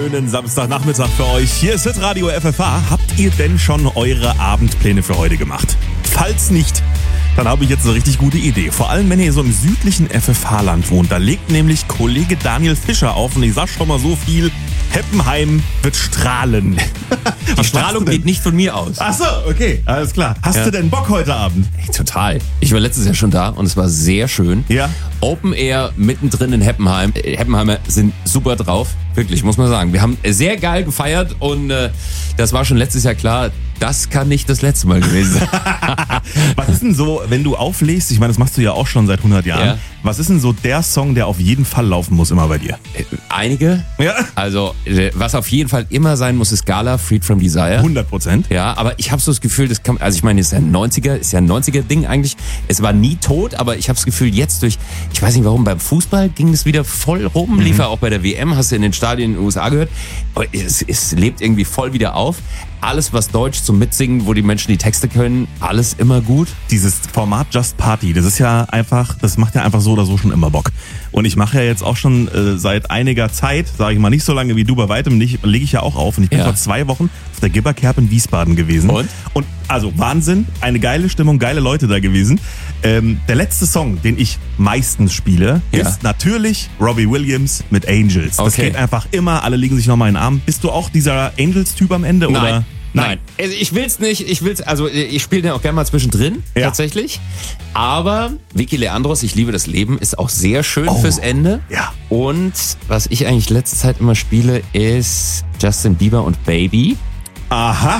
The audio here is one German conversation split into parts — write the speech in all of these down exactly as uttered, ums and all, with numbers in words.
wunderschönen Samstagnachmittag für euch. Hier ist Hitradio F F H. Habt ihr denn schon eure Abendpläne für heute gemacht? Falls nicht, dann habe ich jetzt eine richtig gute Idee. Vor allem, wenn ihr so im südlichen F F H-Land wohnt. Da legt nämlich Kollege Daniel Fischer auf und ich sag schon mal so viel: Heppenheim wird strahlen. Die Strahlung geht nicht von mir aus. Ach so, okay, alles klar. Hast Ja. du denn Bock heute Abend? Hey, total. Ich war letztes Jahr schon da und es war sehr schön. Ja. Open Air mittendrin in Heppenheim. Äh, Heppenheimer sind super drauf. Wirklich, muss man sagen. Wir haben sehr geil gefeiert und äh, das war schon letztes Jahr klar. Das kann nicht das letzte Mal gewesen sein. Was ist denn so, wenn du auflegst, ich meine, das machst du ja auch schon seit hundert Jahren, Ja. was ist denn so der Song, der auf jeden Fall laufen muss immer bei dir? Äh, Einige. Ja. Also, äh, was auf jeden Fall immer sein muss, ist Gala, Freed from Desire. hundert Prozent. Ja, aber ich habe so das Gefühl, das kann, also ich meine, es ist ja ein neunziger, ist ja ein neunziger-Ding eigentlich. Es war nie tot, aber ich habe das Gefühl, jetzt durch, ich weiß nicht warum, beim Fußball ging es wieder voll rum, lief ja auch bei der W M, hast du in den Stadien in den U S A gehört. Aber es, es lebt irgendwie voll wieder auf. Alles, was Deutsch zum Mitsingen, wo die Menschen die Texte können, alles immer gut. Dieses Format Just Party, das ist ja einfach, das macht ja einfach so oder so schon immer Bock. Und ich mache ja jetzt auch schon äh, seit einiger Zeit, sage ich mal nicht so lange wie du, bei weitem nicht, lege ich ja auch auf. Und ich bin Ja. vor zwei Wochen auf der Gibberkerb in Wiesbaden gewesen. Und? Und also Wahnsinn, eine geile Stimmung, geile Leute da gewesen. Ähm, der letzte Song, den ich meistens spiele, Ja. ist natürlich Robbie Williams mit Angels. Das Okay. geht einfach immer, alle legen sich nochmal in den Arm. Bist du auch dieser Angels-Typ am Ende? Oder? Nein. Nein. Also ich will's nicht, ich will's, also ich spiele den auch gerne mal zwischendrin, Ja. tatsächlich. Aber Vicky Leandros, ich liebe das Leben, ist auch sehr schön Oh. fürs Ende. Ja. Und was ich eigentlich letzte Zeit immer spiele, ist Justin Bieber und Baby. Aha.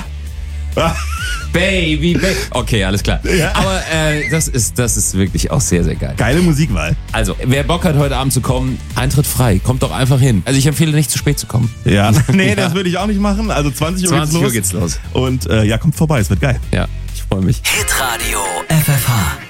Baby, Baby. Okay, alles klar. Ja. Aber äh, das ist, das ist wirklich auch sehr, sehr geil. Geile Musikwahl. Also, wer Bock hat, heute Abend zu kommen, Eintritt frei. Kommt doch einfach hin. Also ich empfehle nicht zu spät zu kommen. Ja, nee, das Ja. würde ich auch nicht machen. Also zwanzig Uhr zwanzig Uhr geht's los. geht's los. Und äh, ja, kommt vorbei, es wird geil. Ja, ich freue mich. Hitradio F F H.